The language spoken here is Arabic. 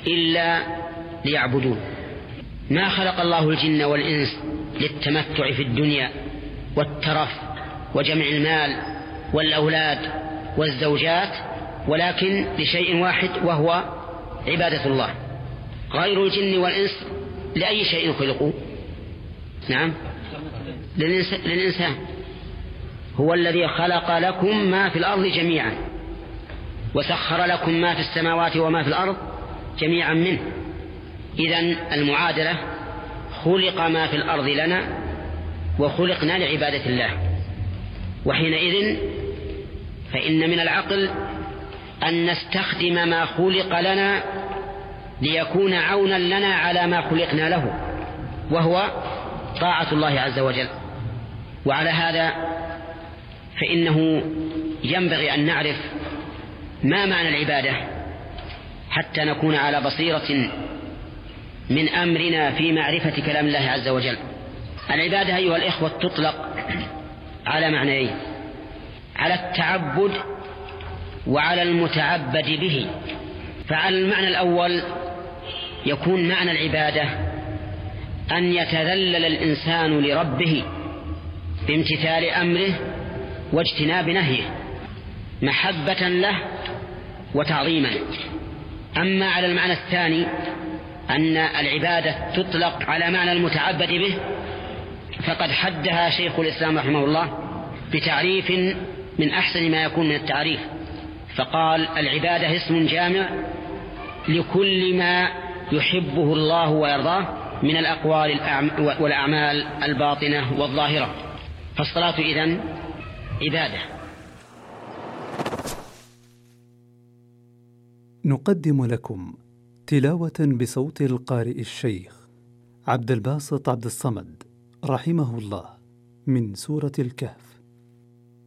إلا ليعبدون. ما خلق الله الجن والإنس للتمتع في الدنيا والترف وجمع المال والأولاد والزوجات، ولكن لشيء واحد وهو عبادة الله. غير الجن والإنس لأي شيء خلقوا؟ نعم، للإنسان. هو الذي خلق لكم ما في الأرض جميعا وسخر لكم ما في السماوات وما في الأرض جميعا منه. إذن المعادلة: خلق ما في الأرض لنا وخلقنا لعبادة الله. وحينئذ فإن من العقل أن نستخدم ما خلق لنا ليكون عونا لنا على ما خلقنا له، وهو طاعة الله عز وجل. وعلى هذا فإنه ينبغي أن نعرف ما معنى العبادة حتى نكون على بصيرة من أمرنا في معرفة كلام الله عز وجل. العبادة أيها الإخوة تطلق على معنيين: على التعبد وعلى المتعبد به. فعلى المعنى الأول يكون معنى العبادة أن يتذلل الإنسان لربه بامتثال أمره واجتناب نهيه محبة له وتعظيما. أما على المعنى الثاني أن العبادة تطلق على معنى المتعبد به، فقد حدها شيخ الإسلام رحمه الله بتعريف من أحسن ما يكون من التعريف، فقال: العبادة اسم جامع لكل ما يحبه الله ويرضاه من الأقوال والأعمال الباطنة والظاهرة. فالصلاة إذن عبادة. نقدم لكم تلاوة بصوت القارئ الشيخ عبد الباسط عبد الصمد رحمه الله من سورة الكهف.